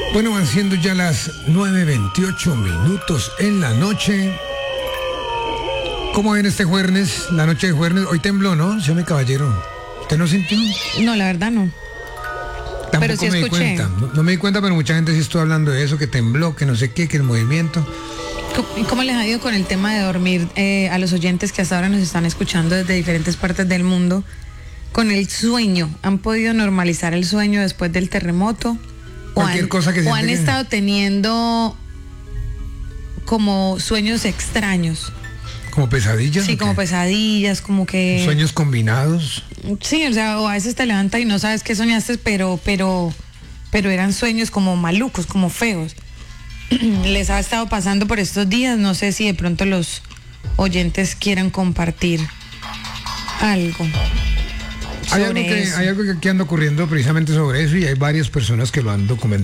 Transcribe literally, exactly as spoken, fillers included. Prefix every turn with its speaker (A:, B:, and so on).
A: Bueno, van siendo ya las nueve veintiocho minutos en la noche. ¿Cómo ven este jueves? La noche de jueves. Hoy tembló, ¿no? Señor mi caballero. ¿Usted no sintió?
B: No, la verdad no.
A: Tampoco
B: pero sí
A: me
B: escuché.
A: di cuenta. No, no me di cuenta, pero mucha gente sí estuvo hablando de eso, que tembló, que no sé qué, que el movimiento.
B: ¿Y cómo les ha ido con el tema de dormir eh, a los oyentes que hasta ahora nos están escuchando desde diferentes partes del mundo? Con el sueño, ¿han podido normalizar el sueño después del terremoto?
A: Cualquier
B: ¿O han,
A: cosa que
B: o han
A: siente que-
B: estado teniendo como sueños extraños?
A: ¿Como pesadillas?
B: Sí,
A: ¿o
B: como
A: qué?
B: pesadillas, como que...
A: Sueños combinados.
B: Sí, o sea, o a veces te levantas y no sabes qué soñaste, pero, pero, pero eran sueños como malucos, como feos. Les ha estado pasando por estos días, no sé si de pronto los oyentes quieran compartir algo.
A: Hay
B: sobre
A: algo, que,
B: eso.
A: hay algo que aquí anda ocurriendo precisamente sobre eso y hay varias personas que lo han documentado.